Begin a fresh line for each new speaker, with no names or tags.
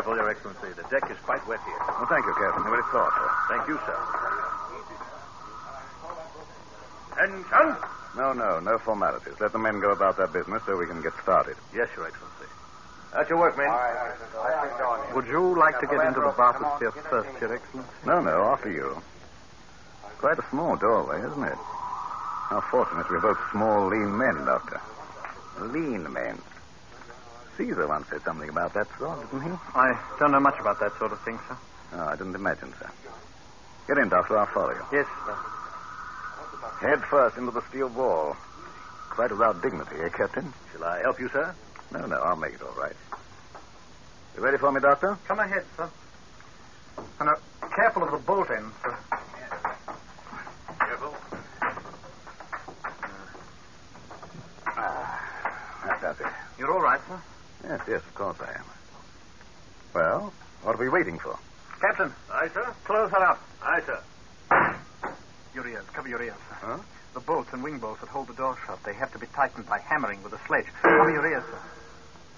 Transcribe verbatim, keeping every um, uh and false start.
careful, Your Excellency. The deck is quite wet here.
Well, thank you, Captain. Very thoughtful.
Thank you, sir. Attention!
No, no, no formalities. Let the men go about their business so we can get started.
Yes, Your Excellency. At your work, men.
Would you like to get into the bathysphere first, Your Excellency?
No, no, after you. Quite a small doorway, isn't it? How fortunate we're both small, lean men, Doctor. Lean men. Caesar once said something about that sort, didn't he?
I don't know much about that sort of thing, sir.
Oh, I didn't imagine, sir. Get in, Doctor. I'll follow you.
Yes, sir.
Head first into the steel wall. Quite without dignity, eh, Captain?
Shall I help you, sir?
No, no, I'll make it all right. You ready for me, Doctor?
Come ahead, sir. And uh, careful of the bolt end, sir.
Careful.
Ah, that's it.
You're all right, sir?
Yes, yes, of course I am. Well, what are we waiting for?
Captain.
Aye, sir.
Close her up.
Aye, sir.
Your ears. Cover your ears, sir.
Huh?
The bolts and wing bolts that hold the door shut, they have to be tightened by hammering with a sledge. Cover your ears, sir.